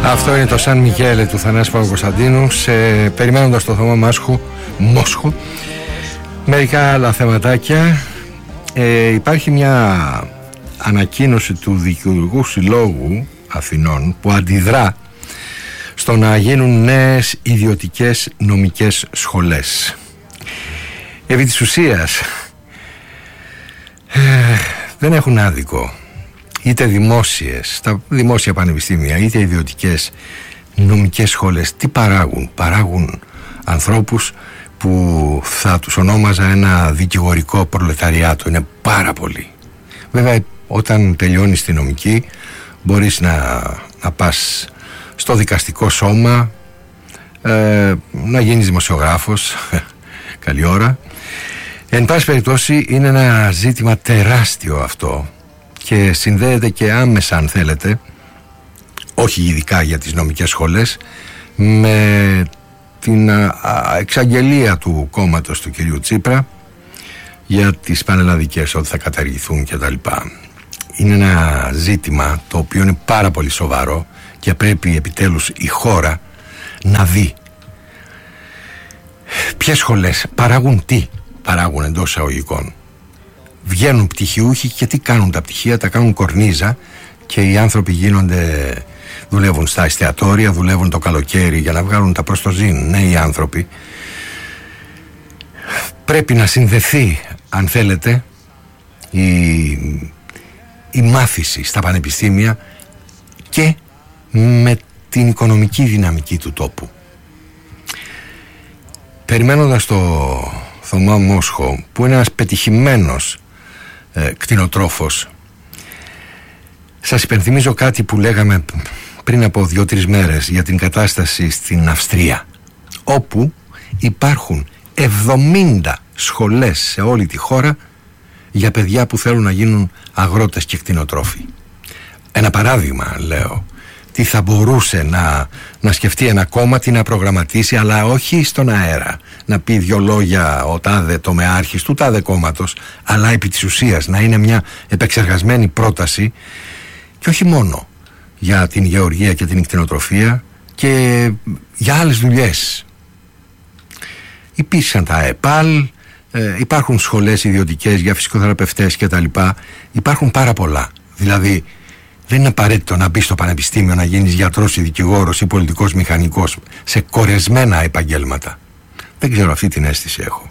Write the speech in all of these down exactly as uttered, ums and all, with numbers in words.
Αυτό είναι το Σαν Μιγέλε του Θανάση Παπακοσταντίνου, σε, περιμένοντας το Θωμά Μάσχου, Μόσχου. Μερικά άλλα θεματάκια. ε, Υπάρχει μια ανακοίνωση του Δικηγορικού Συλλόγου Αθηνών που αντιδρά στο να γίνουν νέες ιδιωτικές νομικές σχολές. Επί της ουσίας ε, δεν έχουν άδικο είτε δημόσιες, τα δημόσια πανεπιστήμια, είτε ιδιωτικές νομικές σχολές. Τι παράγουν? Παράγουν ανθρώπους που θα τους ονόμαζα ένα δικηγορικό προλεταριάτο. Είναι πάρα πολύ. Βέβαια, όταν τελειώνεις τη νομική μπορείς να, να πας στο δικαστικό σώμα, ε, να γίνεις δημοσιογράφος. Καλή ώρα. Εν πάση περιπτώσει, είναι ένα ζήτημα τεράστιο αυτό και συνδέεται και άμεσα, αν θέλετε, όχι ειδικά για τις νομικές σχολές, με την α, α, εξαγγελία του κόμματος του κυρίου Τσίπρα για τις πανελλαδικές, ότι θα καταργηθούν κτλ. Είναι ένα ζήτημα το οποίο είναι πάρα πολύ σοβαρό και πρέπει επιτέλους η χώρα να δει ποιες σχολές παράγουν τι, παράγουν εντός εισαγωγικών. Βγαίνουν πτυχιούχοι και τι κάνουν τα πτυχία? Τα κάνουν κορνίζα και οι άνθρωποι γίνονται, δουλεύουν στα εστιατόρια, δουλεύουν το καλοκαίρι για να βγάλουν τα προστοζήν. Νέοι άνθρωποι. Πρέπει να συνδεθεί, αν θέλετε, η, η μάθηση στα πανεπιστήμια και με την οικονομική δυναμική του τόπου. Περιμένοντας το Θωμά Μόσχο, που είναι ένας πετυχημένος ε, κτηνοτρόφος, σας υπενθυμίζω κάτι που λέγαμε πριν από δύο-τρεις μέρες για την κατάσταση στην Αυστρία, όπου υπάρχουν εβδομήντα σχολές σε όλη τη χώρα για παιδιά που θέλουν να γίνουν αγρότες και κτηνοτρόφοι. Ένα παράδειγμα, λέω, τι θα μπορούσε να, να σκεφτεί ένα κόμμα, τι να προγραμματίσει, αλλά όχι στον αέρα να πει δυο λόγια ο τάδε τομεάρχης του τάδε κόμματος, αλλά επί της ουσίας να είναι μια επεξεργασμένη πρόταση, και όχι μόνο για την γεωργία και την κτηνοτροφία, και για άλλες δουλειές. Υπήρξαν τα ΕΠΑΛ, ε, υπάρχουν σχολές ιδιωτικές για φυσικοθεραπευτές κτλ. Υπάρχουν πάρα πολλά. Δηλαδή δεν είναι απαραίτητο να μπει στο πανεπιστήμιο να γίνεις γιατρός ή δικηγόρος ή πολιτικός μηχανικός σε κορεσμένα επαγγέλματα. Δεν ξέρω, αυτή την αίσθηση έχω.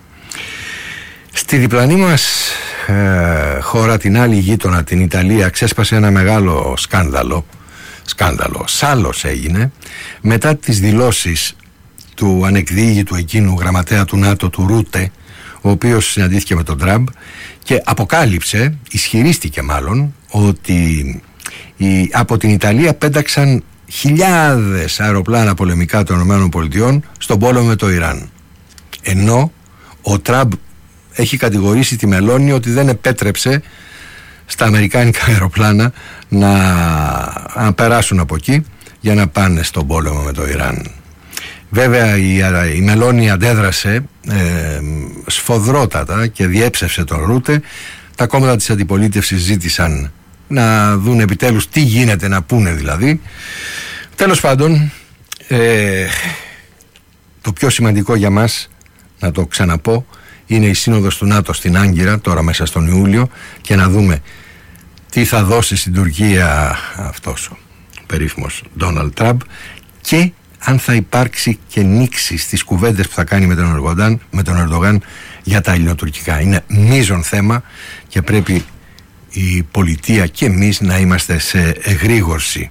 Στη διπλανή μας ε, χώρα, την άλλη γείτονα, την Ιταλία, ξέσπασε ένα μεγάλο σκάνδαλο. Σκάνδαλο. Σάλος έγινε μετά τις δηλώσεις του ανεκδίγητου εκείνου γραμματέα του ΝΑΤΟ, του Ρούτε, ο οποίος συναντήθηκε με τον Τραμπ και αποκάλυψε, ισχυρίστηκε μάλλον, ότι οι, από την Ιταλία πέταξαν χιλιάδες αεροπλάνα πολεμικά των ΗΠΑ στον πόλεμο με το Ιράν. Ενώ ο Τραμπ έχει κατηγορήσει τη Μελώνη ότι δεν επέτρεψε στα αμερικάνικα αεροπλάνα να, να περάσουν από εκεί για να πάνε στον πόλεμο με το Ιράν. Βέβαια η, η Μελώνη αντέδρασε ε, σφοδρότατα και διέψευσε τον Ρούτε. Τα κόμματα της αντιπολίτευσης ζήτησαν να δουν επιτέλους τι γίνεται, να πούνε δηλαδή. Τέλος πάντων, ε, το πιο σημαντικό για μας, να το ξαναπώ, είναι η σύνοδος του ΝΑΤΟ στην Άγκυρα τώρα μέσα στον Ιούλιο, και να δούμε τι θα δώσει στην Τουρκία αυτός ο περίφημος Ντόναλντ Τραμπ, και αν θα υπάρξει και νήξη στις κουβέντες που θα κάνει με τον Ερντογάν, με τον Ερντογάν για τα ελληνοτουρκικά. Είναι μείζον θέμα και πρέπει η πολιτεία και εμείς να είμαστε σε εγρήγορση.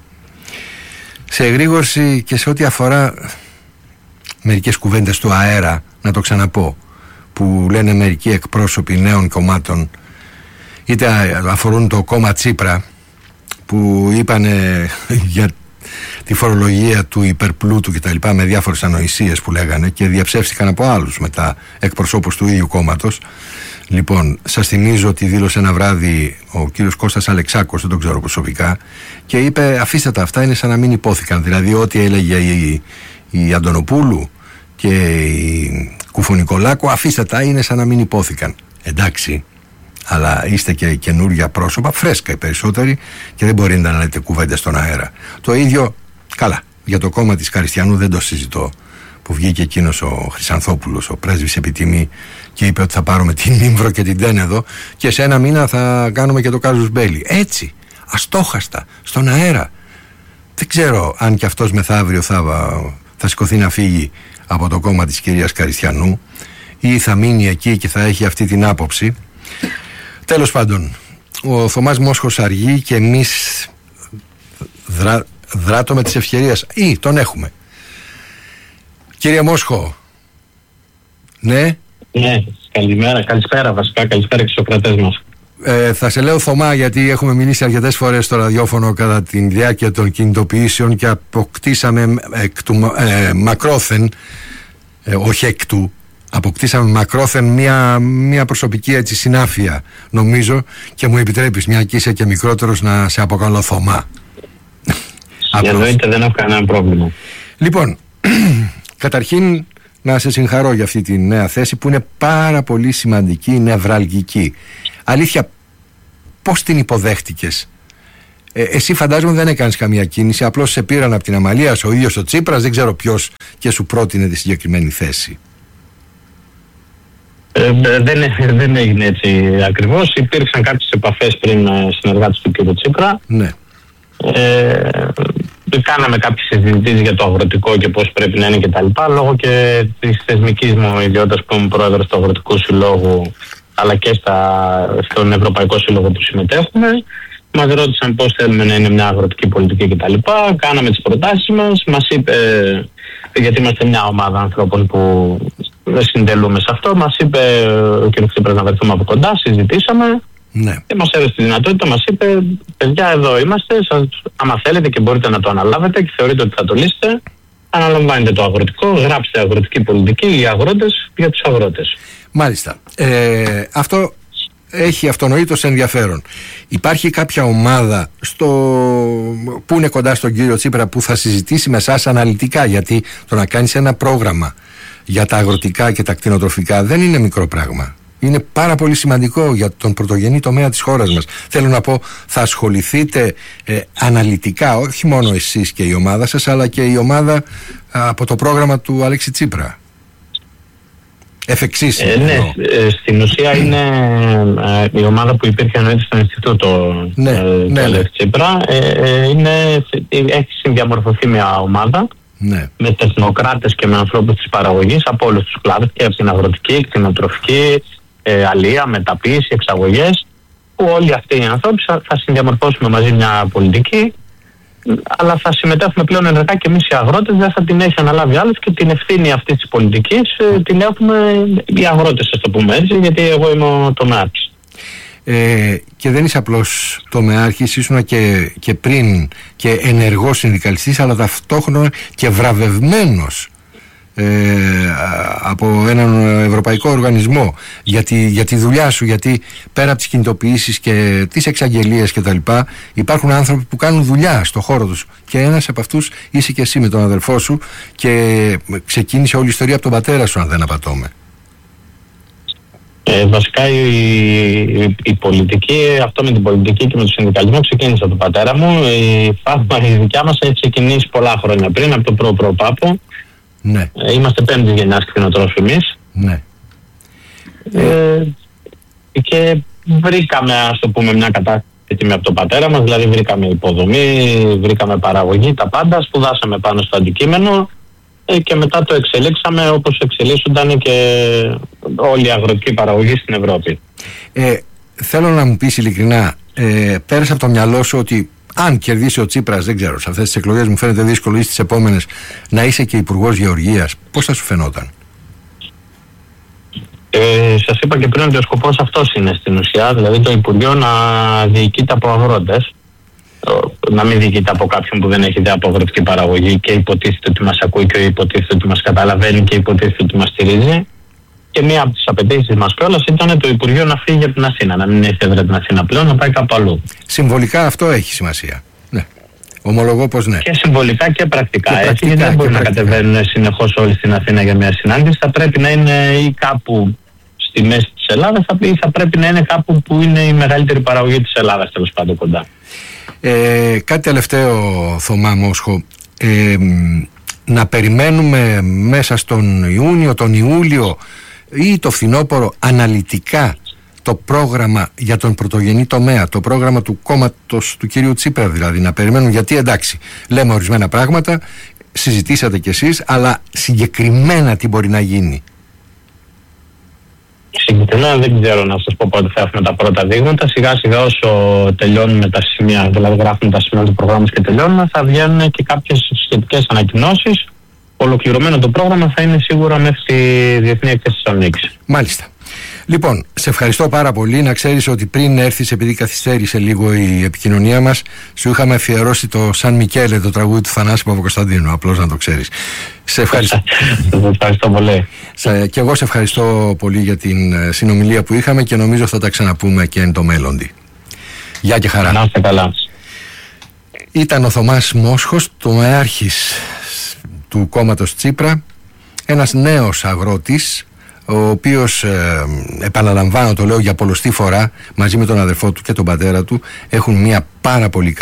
Σε εγρήγορση και σε ό,τι αφορά μερικές κουβέντες του αέρα, να το ξαναπώ, που λένε μερικοί εκπρόσωποι νέων κομμάτων, είτε αφορούν το κόμμα Τσίπρα, που είπανε για τη φορολογία του υπερπλούτου και τα λοιπά, με διάφορες ανοησίες που λέγανε και διαψεύστηκαν από άλλους μετά εκπροσώπους του ίδιου κόμματος. Λοιπόν, σας θυμίζω ότι δήλωσε ένα βράδυ ο κύριος Κώστας Αλεξάκος, δεν τον ξέρω προσωπικά, και είπε αφήστε τα, αυτά είναι σαν να μην υπόθηκαν. Δηλαδή ό,τι έλεγε η, η Αντωνοπούλου και η Κουφουνικολάκου, αφήστε τα, είναι σαν να μην υπόθηκαν. Εντάξει, αλλά είστε και καινούργια πρόσωπα, φρέσκα οι περισσότεροι, και δεν μπορείτε να λέτε κουβέντες στον αέρα. Το ίδιο Καλά, για το κόμμα της Καριστιανού δεν το συζητώ, που βγήκε εκείνος ο Χρυσανθόπουλος, ο πρέσβης επιτιμή, και είπε ότι θα πάρουμε την Ήμβρο και την Τένεδο και σε ένα μήνα θα κάνουμε και το Κάζους Μπέλι. Έτσι, αστόχαστα, στον αέρα. Δεν ξέρω αν και αυτός μεθαύριο θα, θα σηκωθεί να φύγει από το κόμμα της κυρίας Καριστιανού ή θα μείνει εκεί και θα έχει αυτή την άποψη. Τέλος πάντων, ο Θωμάς Μόσχος αργεί και εμείς δρά, δράτω με τις ευκαιρίες, ή τον έχουμε. Κύριε Μόσχο. Ναι. Ναι, καλημέρα, καλησπέρα βασικά, καλησπέρα και στους κρατές μας. Ε, θα σε λέω Θωμά, γιατί έχουμε μιλήσει αρκετές φορές στο ραδιόφωνο κατά τη διάρκεια των κινητοποιήσεων και αποκτήσαμε εκ του, ε, μακρόθεν, ε, όχι εκ του, αποκτήσαμε μακρόθεν μια, μια προσωπική έτσι συνάφεια, νομίζω, και μου επιτρέπεις, μια και είσαι και μικρότερος, να σε αποκαλώ Θωμά. Εννοείται, δεν έχω κανένα πρόβλημα. Λοιπόν, καταρχήν να σε συγχαρώ για αυτή τη νέα θέση που είναι πάρα πολύ σημαντική, νευραλγική. Αλήθεια, πώς την υποδέχτηκες? Ε, εσύ φαντάζομαι δεν έκανες καμία κίνηση, απλώς σε πήραν από την αμαλία, ο ίδιος ο Τσίπρας, δεν ξέρω ποιος, και σου πρότεινε τη συγκεκριμένη θέση. Ε, δεν, δεν έγινε έτσι ακριβώς. Υπήρξαν κάποιες επαφές πριν συνεργάτες του κ. Τσίπρα. Ναι. Ε, κάναμε κάποιες συζητήσεις για το αγροτικό και πώς πρέπει να είναι και τα λοιπά, λόγω και της θεσμικής μου ιδιότητας που είμαι πρόεδρος του Αγροτικού Συλλόγου, αλλά και στα, στον Ευρωπαϊκό Σύλλογο που συμμετέχουμε. Μας ρώτησαν πώς θέλουμε να είναι μια αγροτική πολιτική κτλ. Κάναμε τις προτάσεις μας. Μας είπε, γιατί είμαστε μια ομάδα ανθρώπων που συντελούμε σε αυτό, μας είπε ο κ. Τσίπρας να βρεθούμε από κοντά, συζητήσαμε. Ναι. Και μας έδωσε τη δυνατότητα, μας είπε: παιδιά, εδώ είμαστε. Σας, άμα θέλετε και μπορείτε να το αναλάβετε και θεωρείτε ότι θα το λύσετε, αναλαμβάνετε το αγροτικό, γράψτε αγροτική πολιτική, οι αγρότες για τους αγρότες. Μάλιστα. Ε, αυτό έχει αυτονοήτως ενδιαφέρον. Υπάρχει κάποια ομάδα στο, που είναι κοντά στον κύριο Τσίπρα που θα συζητήσει με εσάς αναλυτικά? Γιατί το να κάνεις ένα πρόγραμμα για τα αγροτικά και τα κτηνοτροφικά δεν είναι μικρό πράγμα. Είναι πάρα πολύ σημαντικό για τον πρωτογενή τομέα της χώρας μας. Θέλω να πω, θα ασχοληθείτε ε, αναλυτικά, όχι μόνο εσείς και η ομάδα σας, αλλά και η ομάδα α, από το πρόγραμμα του Αλέξη Τσίπρα. Εφ' εξής. Ε, ναι, ε, στην ουσία είναι ε, η ομάδα που υπήρχε εννοείται στο Ινστιτούτο ναι, ε, του ναι, Αλέξη Τσίπρα. Ε, ε, είναι, έχει συνδιαμορφωθεί μια ομάδα. Ναι. Με τεχνοκράτες και με ανθρώπους της παραγωγής από όλους τους κλάδους, και από την αγροτική, κτηνοτροφική, ε, αλεία, μεταποίηση, εξαγωγές, που όλοι αυτοί οι άνθρωποι θα συνδιαμορφώσουμε μαζί μια πολιτική, αλλά θα συμμετέχουμε πλέον ενεργά και εμείς οι αγρότες, δεν θα την έχει αναλάβει άλλος, και την ευθύνη αυτής της πολιτικής ε, την έχουμε οι αγρότες, ας το πούμε έτσι, γιατί εγώ είμαι ο τομεάρχης. Ε, και δεν είσαι απλώς τομεάρχης, ήσουν και, και πριν και ενεργός συνδικαλιστής, αλλά ταυτόχρονα και βραβευμένος ε, από έναν ευρωπαϊκό οργανισμό για τη, για τη δουλειά σου, γιατί πέρα από τις κινητοποιήσεις και τις εξαγγελίες και τα λοιπά, υπάρχουν άνθρωποι που κάνουν δουλειά στο χώρο τους, και ένας από αυτούς είσαι και εσύ με τον αδελφό σου, και ξεκίνησε όλη η ιστορία από τον πατέρα σου, αν δεν απατώμε. Ε, βασικά η, η, η πολιτική, αυτό με την πολιτική και με το συνδικαλισμό ξεκίνησε από τον πατέρα μου. Η φάρμα η δικιά μας έχει ξεκινήσει πολλά χρόνια πριν, από τον προ-προ-πάπο. Ναι. Ε, είμαστε πέμπτη γενιάς κτηνοτρόφοι εμείς. Ναι. Ε, και βρήκαμε, ας το πούμε, μια κατάσταση από τον πατέρα μας, δηλαδή βρήκαμε υποδομή, βρήκαμε παραγωγή, τα πάντα, σπουδάσαμε πάνω στο αντικείμενο. Και μετά το εξελίξαμε όπως εξελίσσονταν και όλη η αγροτική παραγωγή στην Ευρώπη. Ε, θέλω να μου πεις ειλικρινά, ε, πέρασε από το μυαλό σου ότι αν κερδίσει ο Τσίπρας, δεν ξέρω, σε αυτές τις εκλογές μου φαίνεται δύσκολο, ή στις επόμενες, να είσαι και υπουργός Γεωργίας, πώς θα σου φαινόταν? Ε, σας είπα και πριν ότι ο σκοπός αυτός είναι στην ουσία, δηλαδή το Υπουργείο να διοικείται από αγρότες, να μην διοικείται από κάποιον που δεν έχει ιδέα από αγροτική παραγωγή και υποτίθεται ότι μας ακούει και υποτίθεται ότι μας καταλαβαίνει και υποτίθεται ότι μας στηρίζει. Και μία από τις απαιτήσεις μας κιόλας ήταν το Υπουργείο να φύγει από την Αθήνα, να μην έχει έδρα την Αθήνα πλέον, να πάει κάπου αλλού. Συμβολικά αυτό έχει σημασία. Ναι. Ομολογώ πως ναι. Και συμβολικά και πρακτικά. Και πρακτικά, έτσι, δεν μπορεί να πρακτικά. κατεβαίνουν συνεχώς όλοι στην Αθήνα για μια συνάντηση. Θα πρέπει να είναι ή κάπου στη μέση της Ελλάδας, ή θα πρέπει να είναι κάπου που είναι η μεγαλύτερη παραγωγή της Ελλάδας, τέλος πάντων κοντά. Ε, κάτι τελευταίο, Θωμά Μόσχο. ε, να περιμένουμε μέσα στον Ιούνιο, τον Ιούλιο ή το φθινόπωρο αναλυτικά το πρόγραμμα για τον πρωτογενή τομέα, το πρόγραμμα του κόμματος του κυρίου Τσίπρα δηλαδή, να περιμένουν, γιατί εντάξει, λέμε ορισμένα πράγματα, συζητήσατε κι εσείς, αλλά συγκεκριμένα τι μπορεί να γίνει? Συγκεκριμένα δεν ξέρω να σας πω πότε θα έχουμε τα πρώτα δείγματα. Σιγά σιγά όσο τελειώνουμε τα σημεία, δηλαδή γράφουμε τα σημεία του προγράμματος και τελειώνουμε, θα βγαίνουν και κάποιες σχετικές ανακοινώσεις. Ολοκληρωμένο το πρόγραμμα θα είναι σίγουρα μέχρι τη Διεθνή Έκθεση Θεσσαλονίκης. Μάλιστα. Λοιπόν, σε ευχαριστώ πάρα πολύ. Να ξέρεις ότι πριν έρθεις, επειδή καθυστέρησε λίγο η επικοινωνία μας, σου είχαμε αφιερώσει το Σαν Μικέλε, το τραγούδι του Θανάση Παπακοσταντίνου. Απλώς να το ξέρεις. Σε ευχαριστώ. Σε ευχαριστώ πολύ. Σε, και εγώ σε ευχαριστώ πολύ για την συνομιλία που είχαμε και νομίζω θα τα ξαναπούμε και εν το μέλλοντι. Γεια και χαρά. Να είστε καλά. Ήταν ο Θωμάς Μόσχος, τομεάρχης του κόμματος Τσίπρα, ένας νέος αγρότης, ο οποίος, ε, επαναλαμβάνω, το λέω για πολλοστή φορά, μαζί με τον αδερφό του και τον πατέρα του, έχουν μια πάρα πολύ